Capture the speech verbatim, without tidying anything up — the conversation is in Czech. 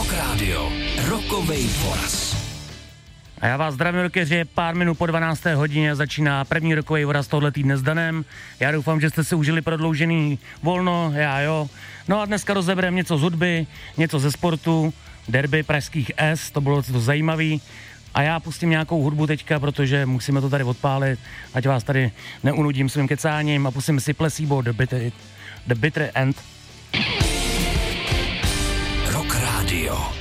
Rock Radio, rokovej voraz. A já vás zdravím, rockeři, pár minut po dvanácté hodině začíná první rokovej voraz tohle týdne s Danem. Já doufám, že jste si užili prodloužený volno, já jo. No a dneska rozebereme něco z hudby, něco ze sportu, derby pražských S, to bylo to zajímavý. A já pustím nějakou hudbu teďka, protože musíme to tady odpálit, ať vás tady neunudím svým kecáním, a pustím si Placebo, The Bitter, The Bitter End. Rock Radio.